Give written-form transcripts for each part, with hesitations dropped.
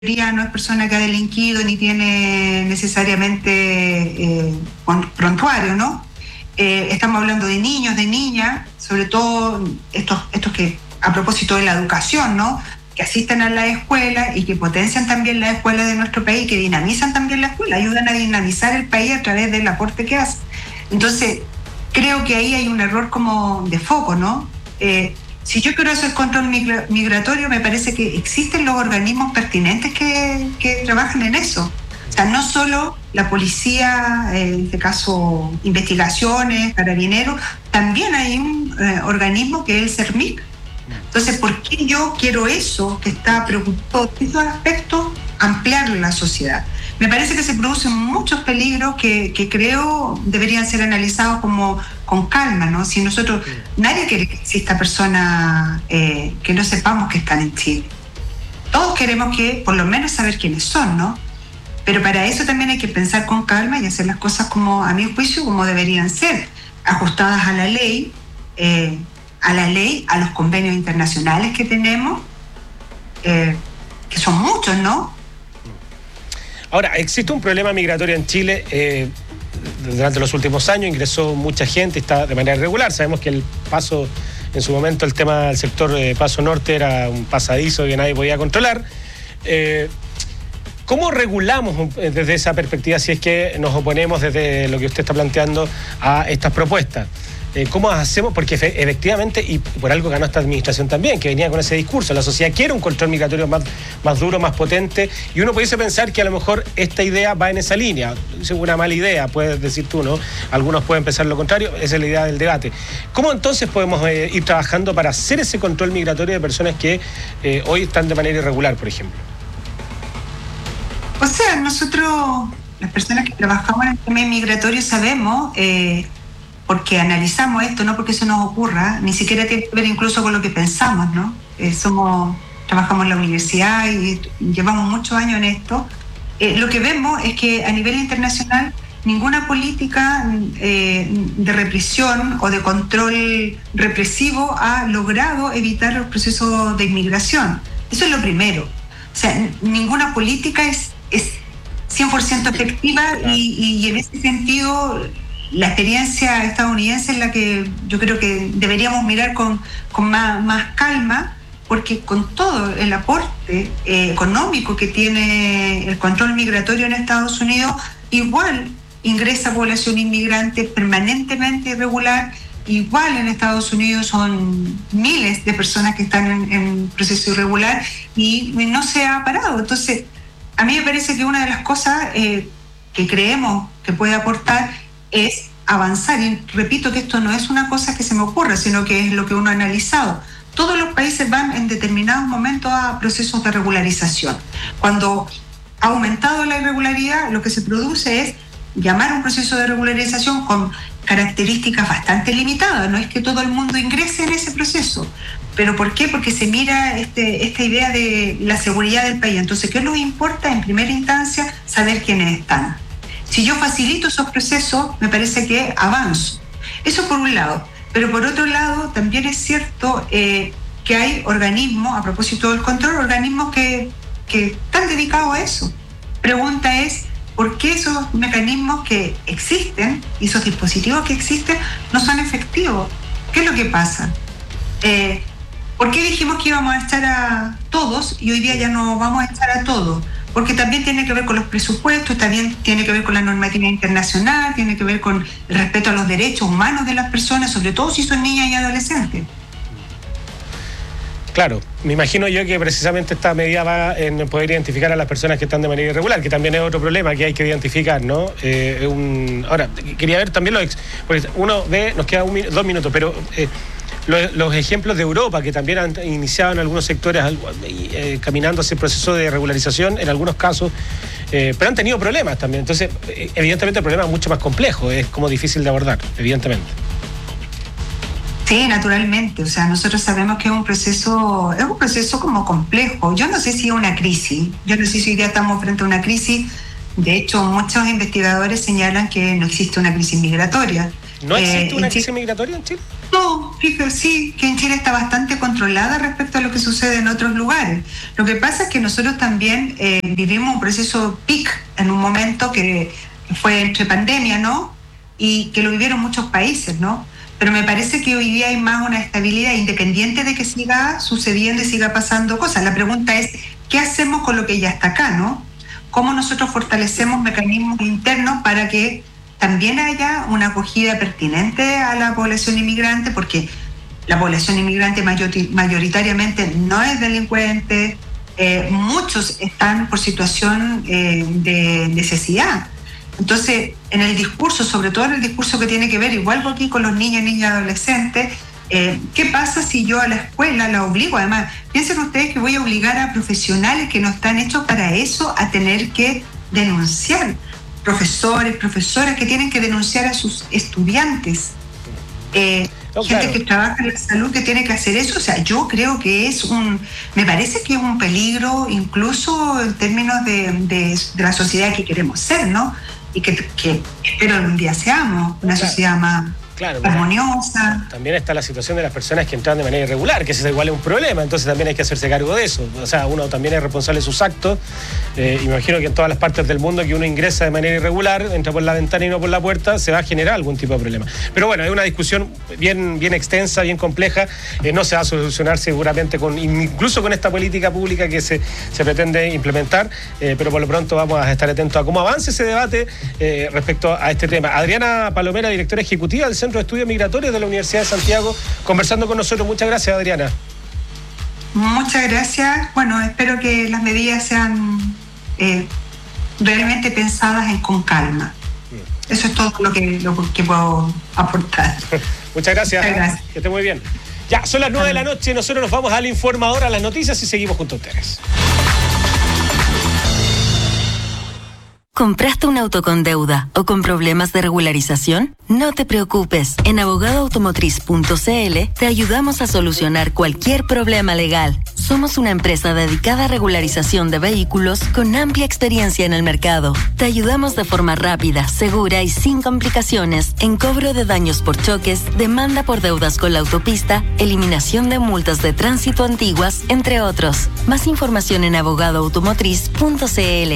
mayoría no es persona que ha delinquido ni tiene necesariamente prontuario, ¿no? Estamos hablando de niños, de niñas, sobre todo estos que, a propósito de la educación, ¿no?, que asisten a la escuela y que potencian también la escuela de nuestro país, que dinamizan también la escuela, ayudan a dinamizar el país a través del aporte que hacen. Entonces, creo que ahí hay un error como de foco, ¿no? Si yo quiero hacer control migratorio, me parece que existen los organismos pertinentes que trabajan en eso. O sea, no solo la policía, en este caso investigaciones, carabineros, también hay un organismo que es el CERMIC. Entonces, ¿por qué yo quiero eso, que está preocupado por esos aspectos, ampliarlo en la sociedad? Me parece que se producen muchos peligros que creo deberían ser analizados con calma, ¿no? Si nosotros, nadie quiere que exista personas que no sepamos que están en Chile. Todos queremos que, por lo menos, saber quiénes son, ¿no? Pero para eso también hay que pensar con calma y hacer las cosas como, a mi juicio, como deberían ser, ajustadas a la ley, a los convenios internacionales que tenemos, que son muchos, ¿no? Ahora, existe un problema migratorio en Chile. Durante los últimos años ingresó mucha gente, está de manera irregular. Sabemos que el paso, en su momento, el tema del sector Paso Norte era un pasadizo que nadie podía controlar. ¿Cómo regulamos desde esa perspectiva, si es que nos oponemos desde lo que usted está planteando a estas propuestas? ¿Cómo hacemos? Porque efectivamente, y por algo ganó esta administración también, que venía con ese discurso, la sociedad quiere un control migratorio más duro, más potente, y uno pudiese pensar que a lo mejor esta idea va en esa línea. Es una mala idea, puedes decir tú, ¿no? Algunos pueden pensar lo contrario, esa es la idea del debate. ¿Cómo entonces podemos ir trabajando para hacer ese control migratorio de personas que hoy están de manera irregular, por ejemplo? O sea, nosotros, las personas que trabajamos en el tema migratorio, sabemos, porque analizamos esto, no porque eso nos ocurra, ni siquiera tiene que ver incluso con lo que pensamos, ¿no? Trabajamos en la universidad y llevamos muchos años en esto. Lo que vemos es que a nivel internacional ninguna política de represión o de control represivo ha logrado evitar los procesos de inmigración. Eso es lo primero. O sea, ninguna política es 100% efectiva y en ese sentido la experiencia estadounidense es la que yo creo que deberíamos mirar con más calma, porque con todo el aporte económico que tiene el control migratorio en Estados Unidos, igual ingresa población inmigrante permanentemente irregular, igual en Estados Unidos son miles de personas que están en proceso irregular y no se ha parado. Entonces, a mí me parece que una de las cosas que creemos que puede aportar es avanzar, y repito que esto no es una cosa que se me ocurra, sino que es lo que uno ha analizado. Todos los países van en determinados momentos a procesos de regularización. Cuando ha aumentado la irregularidad, lo que se produce es llamar a un proceso de regularización con características bastante limitadas. No es que todo el mundo ingrese en ese proceso. ¿Pero por qué? Porque se mira esta idea de la seguridad del país. Entonces, ¿qué nos importa en primera instancia? Saber quiénes están. Si yo facilito esos procesos, me parece que avanzo. Eso por un lado. Pero por otro lado, también es cierto que hay organismos, a propósito del control, organismos que están dedicados a eso. Pregunta es, ¿por qué esos mecanismos que existen y esos dispositivos que existen no son efectivos? ¿Qué es lo que pasa? ¿Por qué dijimos que íbamos a echar a todos y hoy día ya no vamos a echar a todos? Porque también tiene que ver con los presupuestos, también tiene que ver con la normativa internacional, tiene que ver con el respeto a los derechos humanos de las personas, sobre todo si son niñas y adolescentes. Claro, me imagino yo que precisamente esta medida va en poder identificar a las personas que están de manera irregular, que también es otro problema que hay que identificar, ¿no? Ahora, quería ver también porque uno ve, nos queda 2 minutos, pero los ejemplos de Europa, que también han iniciado en algunos sectores caminando hacia el proceso de regularización, en algunos casos, pero han tenido problemas también. Entonces, evidentemente el problema es mucho más complejo, es como difícil de abordar, evidentemente. Sí, naturalmente. O sea, nosotros sabemos que es un proceso como complejo. Yo no sé si es una crisis. Yo no sé si hoy día estamos frente a una crisis. De hecho, muchos investigadores señalan que no existe una crisis migratoria. ¿No existe una crisis migratoria en Chile? No, fíjate, sí, que en Chile está bastante controlada respecto a lo que sucede en otros lugares. Lo que pasa es que nosotros también vivimos un proceso peak en un momento que fue entre pandemia, ¿no? Y que lo vivieron muchos países, ¿no? Pero me parece que hoy día hay más una estabilidad independiente de que siga sucediendo y siga pasando cosas. La pregunta es, ¿qué hacemos con lo que ya está acá, ¿no? ¿Cómo nosotros fortalecemos mecanismos internos para que también haya una acogida pertinente a la población inmigrante? Porque la población inmigrante mayoritariamente no es delincuente, muchos están por situación de necesidad. Entonces, en el discurso, sobre todo en el discurso que tiene que ver, igual aquí con los niños, niñas, adolescentes, ¿qué pasa si yo a la escuela la obligo? Además, piensen ustedes que voy a obligar a profesionales que no están hechos para eso a tener que denunciar. Profesores, profesoras que tienen que denunciar a sus estudiantes. Gente que trabaja en la salud que tiene que hacer eso. O sea, yo creo que me parece que es un peligro incluso en términos de la sociedad que queremos ser, ¿no? Y que espero algún día seamos una sociedad más armoniosa. También está la situación de las personas que entran de manera irregular, que ese igual es un problema, entonces también hay que hacerse cargo de eso. O sea, uno también es responsable de sus actos. Imagino que en todas las partes del mundo que uno ingresa de manera irregular, entra por la ventana y no por la puerta, se va a generar algún tipo de problema. Pero bueno, es una discusión bien extensa, bien compleja. No se va a solucionar seguramente incluso con esta política pública que se pretende implementar, pero por lo pronto vamos a estar atentos a cómo avance ese debate respecto a este tema. Adriana Palomera, directora ejecutiva del Centro de Estudios Migratorios de la Universidad de Santiago, conversando con nosotros. Muchas gracias, Adriana. Muchas gracias. Bueno, espero que las medidas sean realmente pensadas con calma. Eso es todo lo que puedo aportar. Muchas gracias. Que esté muy bien. Ya, son las 9 de la noche, nosotros nos vamos al informador, a las noticias y seguimos junto a ustedes. ¿Compraste un auto con deuda o con problemas de regularización? No te preocupes. En abogadoautomotriz.cl te ayudamos a solucionar cualquier problema legal. Somos una empresa dedicada a regularización de vehículos con amplia experiencia en el mercado. Te ayudamos de forma rápida, segura y sin complicaciones en cobro de daños por choques, demanda por deudas con la autopista, eliminación de multas de tránsito antiguas, entre otros. Más información en abogadoautomotriz.cl.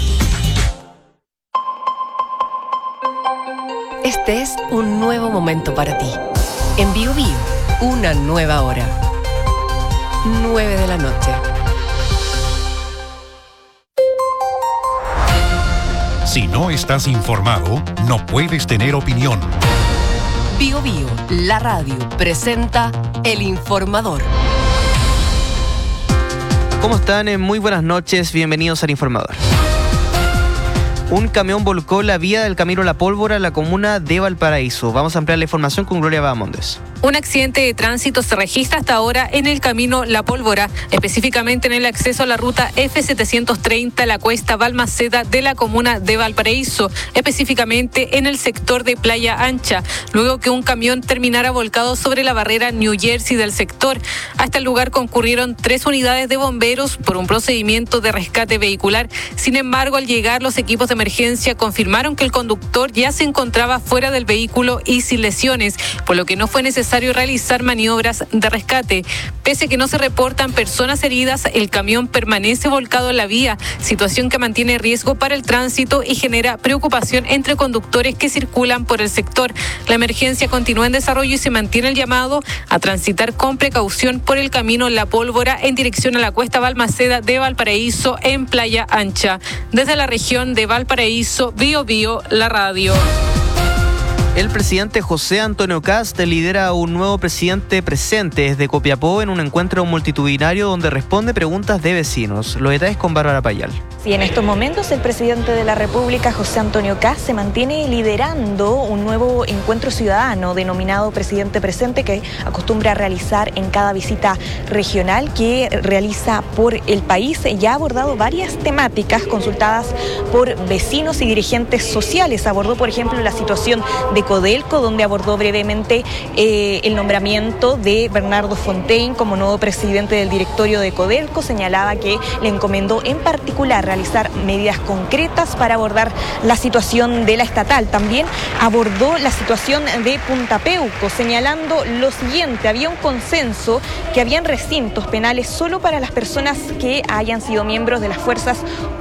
Este es un nuevo momento para ti. En Bio Bio, una nueva hora. 9 de la noche. Si no estás informado, no puedes tener opinión. Bio Bio, la radio, presenta El Informador. ¿Cómo están? Muy buenas noches, bienvenidos al Informador. Un camión volcó la vía del camino La Pólvora en la comuna de Valparaíso. Vamos a ampliar la información con Gloria Bahamondes. Un accidente de tránsito se registra hasta ahora en el camino La Pólvora, específicamente en el acceso a la ruta F730, la cuesta Balmaceda de la comuna de Valparaíso, específicamente en el sector de Playa Ancha, luego que un camión terminara volcado sobre la barrera New Jersey del sector. Hasta el lugar concurrieron 3 unidades de bomberos por un procedimiento de rescate vehicular. Sin embargo, al llegar, los equipos de emergencia confirmaron que el conductor ya se encontraba fuera del vehículo y sin lesiones, por lo que no fue necesario realizar maniobras de rescate. Pese a que no se reportan personas heridas, el camión permanece volcado en la vía, situación que mantiene riesgo para el tránsito y genera preocupación entre conductores que circulan por el sector. La emergencia continúa en desarrollo y se mantiene el llamado a transitar con precaución por el camino La Pólvora en dirección a la cuesta Balmaceda de Valparaíso en Playa Ancha. Desde la región de Valparaíso, Bio Bio, la radio. El presidente José Antonio Kast lidera un nuevo presidente presente desde Copiapó en un encuentro multitudinario donde responde preguntas de vecinos. Los detalles con Bárbara Payal. Y en estos momentos el presidente de la República, José Antonio Kast, se mantiene liderando un nuevo encuentro ciudadano denominado Presidente Presente que acostumbra a realizar en cada visita regional que realiza por el país. Ya ha abordado varias temáticas consultadas por vecinos y dirigentes sociales. Abordó, por ejemplo, la situación de de Codelco, donde abordó brevemente el nombramiento de Bernardo Fontaine como nuevo presidente del directorio de Codelco. Señalaba que le encomendó en particular realizar medidas concretas para abordar la situación de la estatal. También abordó la situación de Punta Peuco, señalando lo siguiente: había un consenso que habían recintos penales solo para las personas que hayan sido miembros de las fuerzas